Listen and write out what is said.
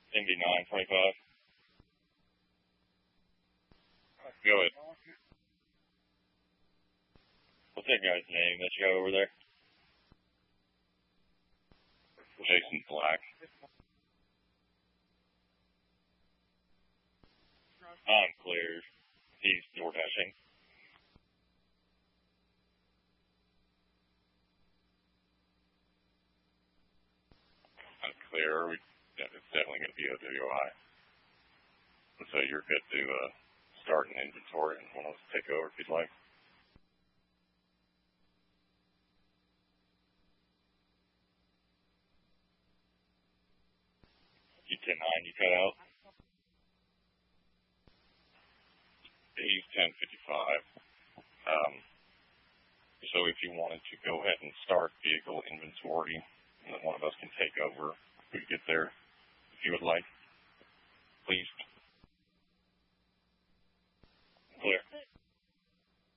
MD 925. Go ahead. What's that guy's name that you got over there? Jason Black. I'm clear. He's door dashing. I'm clear. It's definitely going to be OWI. And so you're good to start an inventory and want us to take over if you'd like. U-10-9, you cut out. He's 1055. So if you wanted to go ahead and start vehicle inventory, and then one of us can take over when we get there, if you would like.